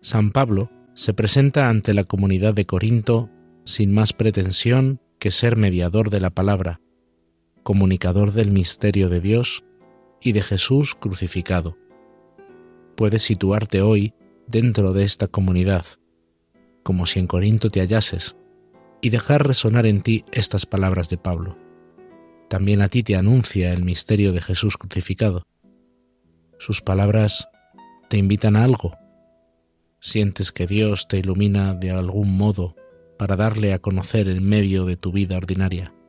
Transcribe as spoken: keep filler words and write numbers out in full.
San Pablo se presenta ante la comunidad de Corinto sin más pretensión que ser mediador de la palabra, comunicador del misterio de Dios y de Jesús crucificado. Puedes situarte hoy dentro de esta comunidad, como si en Corinto te hallases, y dejar resonar en ti estas palabras de Pablo. También a ti te anuncia el misterio de Jesús crucificado. Sus palabras te invitan a algo. Sientes que Dios te ilumina de algún modo para darle a conocer en medio de tu vida ordinaria.